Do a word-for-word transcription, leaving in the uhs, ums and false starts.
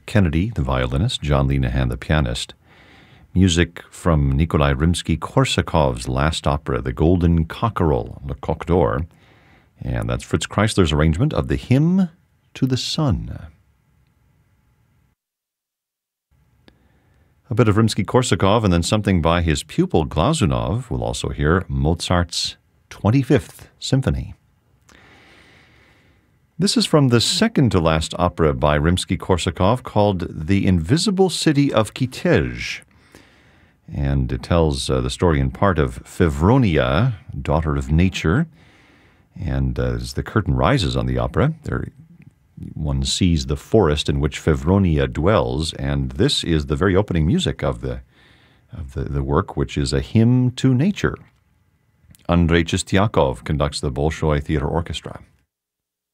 Kennedy, the violinist, John Linehan, the pianist. Music from Nikolai Rimsky-Korsakov's last opera, The Golden Cockerel, Le Coq d'Or. And that's Fritz Kreisler's arrangement of the Hymn to the Sun. A bit of Rimsky-Korsakov and then something by his pupil Glazunov. We'll also hear Mozart's twenty-fifth Symphony. This is from the second to last opera by Rimsky-Korsakov called The Invisible City of Kitezh. And it tells uh, the story in part of Fevronia, daughter of nature. And uh, as the curtain rises on the opera, there one sees the forest in which Fevronia dwells, and this is the very opening music of the of the, the work, which is a hymn to nature. Andrei Chistiakov conducts the Bolshoi Theater Orchestra.